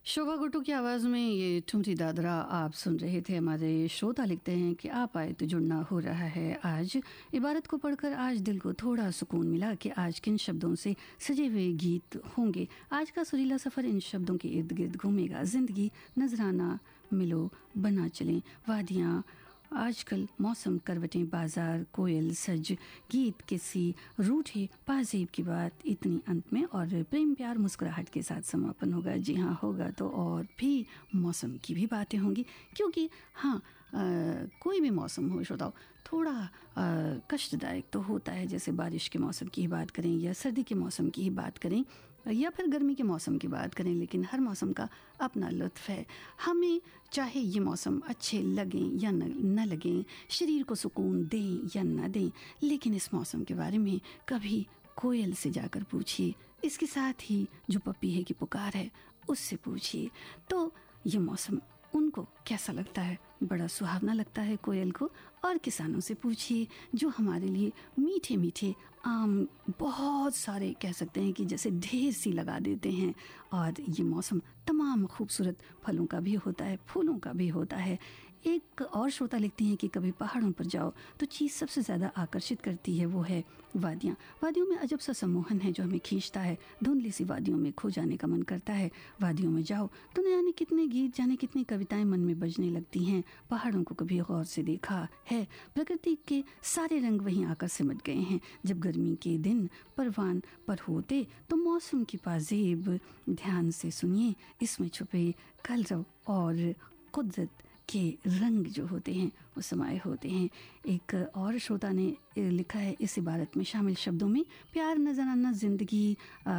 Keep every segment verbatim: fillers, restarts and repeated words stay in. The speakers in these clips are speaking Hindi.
शोभा गुट्टू की आवाज़ में ये ठुमरी दादरा आप सुन रहे थे। हमारे श्रोता लिखते हैं कि आप आए तो जुड़ना हो रहा है। आज इबारत को पढ़कर आज दिल को थोड़ा सुकून मिला कि आज किन शब्दों से सजे हुए गीत होंगे। आज का सुरीला सफ़र इन शब्दों के इर्द गिर्द घूमेगा। ज़िंदगी नजराना मिलो बना चलें, वादियाँ आजकल, मौसम, करवटें, बाजार, कोयल, सज, गीत, किसी रूठे पाजेब की बात, इतनी अंत में और प्रेम प्यार मुस्कुराहट के साथ समापन होगा। जी हाँ, होगा तो और भी मौसम की भी बातें होंगी, क्योंकि हाँ आ, कोई भी मौसम हो श्रोताओ थोड़ा आ, कष्टदायक तो होता है। जैसे बारिश के मौसम की ही बात करें या सर्दी के मौसम की ही बात करें या फिर गर्मी के मौसम की बात करें, लेकिन हर मौसम का अपना लुत्फ़ है। हमें चाहे ये मौसम अच्छे लगें या न, न लगें, शरीर को सुकून दें या न दें, लेकिन इस मौसम के बारे में कभी कोयल से जाकर पूछिए, इसके साथ ही जो पपीहे की पुकार है उससे पूछिए, तो ये मौसम उनको कैसा लगता है। बड़ा सुहावना लगता है कोयल को। और किसानों से पूछिए जो हमारे लिए मीठे मीठे आम बहुत सारे कह सकते हैं कि जैसे ढेर सी लगा देते हैं। और ये मौसम तमाम खूबसूरत फलों का भी होता है, फूलों का भी होता है। एक और श्रोता लिखती हैं कि कभी पहाड़ों पर जाओ तो चीज़ सबसे ज़्यादा आकर्षित करती है वो है वादियाँ। वादियों में अजब सा सम्मोहन है जो हमें खींचता है। धुंधली सी वादियों में खो जाने का मन करता है। वादियों में जाओ तो न जाने कितने गीत, जाने कितनी कविताएं मन में बजने लगती हैं। पहाड़ों को कभी गौर से देखा है, प्रकृति के सारे रंग वहीं आकर सिमट गए हैं। जब गर्मी के दिन परवान पर होते तो मौसम की पाजेब ध्यान से सुनिए, इसमें छुपे कलरव और कुदरत के रंग जो होते हैं वो समाये होते हैं। एक और श्रोता ने लिखा है इस इबारत में शामिल शब्दों में प्यार, नजराना, जिंदगी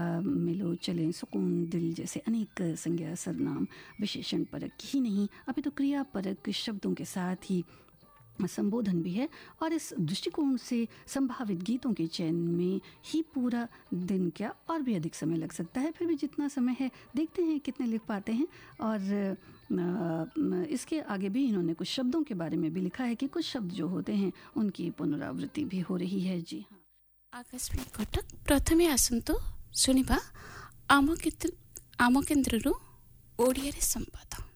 मिलो चलें, सुकून, दिल जैसे अनेक संज्ञा, सर्वनाम, विशेषण परक ही नहीं, अभी तो क्रिया परक शब्दों के साथ ही संबोधन भी है। और इस दृष्टिकोण से संभावित गीतों के चयन में ही पूरा दिन क्या और भी अधिक समय लग सकता है। फिर भी जितना समय है देखते हैं कितने लिख पाते हैं। और इसके आगे भी इन्होंने कुछ शब्दों के बारे में भी लिखा है कि कुछ शब्द जो होते हैं उनकी पुनरावृत्ति भी हो रही है। जी हाँ, आकाशवाणी कटक। प्रथमे आसंतु सुनिबा आम केन्द्र आम केन्द्ररू ओडिया रे संवाद।